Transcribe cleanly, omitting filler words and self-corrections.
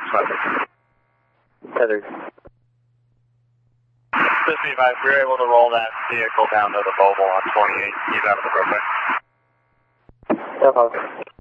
Heather. Just be advised, we were able to roll that vehicle down to the Mobile on 28. He's out of the roadway. No problem.